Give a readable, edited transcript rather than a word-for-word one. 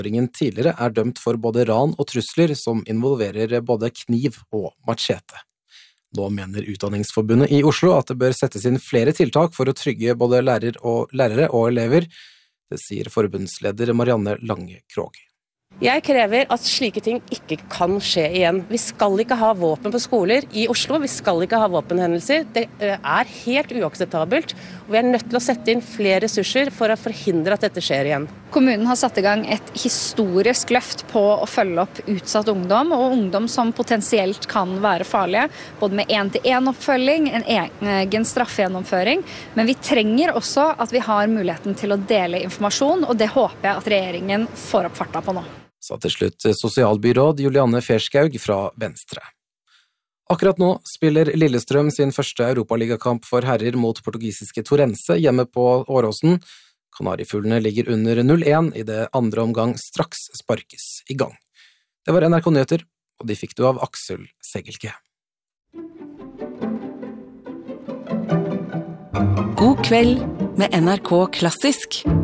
Tidligere dømt for både ran og trusler som involverer både kniv og machete. Nå mener Utdanningsforbundet i Oslo at det bør settes inn flere tiltak for å trygge både lærere og elever. Det sier forbundsleder Marianne Lange Krogh. Jeg krever at slike ting ikke kan skje igjen. Vi skal ikke ha våpen på skoler i Oslo, vi skal ikke ha våpenhendelser. Det helt uakseptabelt, og vi nødt til å sette inn flere ressurser for å forhindre at dette skjer igjen. Kommunen har satt i gang et historisk løft på å følge opp utsatt ungdom, og ungdom som potensielt kan være farlige, både med 1-til-1-oppfølging, en egen straffegjennomføring, men vi trenger også at vi har muligheten til å dele informasjon, og det håper jeg at regjeringen får opp farta på nå. Sa til slutt sosialbyråd Julianne Ferskaug fra Venstre. Akkurat nå spiller Lillestrøm sin første Europaligakamp for herrer mot portugisiske Torrense hjemme på Åråsen. Kanarifuglene ligger under 0-1 i det andre omgang straks sparkes i gang. Det var NRK Nyheter, og de fikk du av Aksel Segelke. God kveld med NRK Klassisk.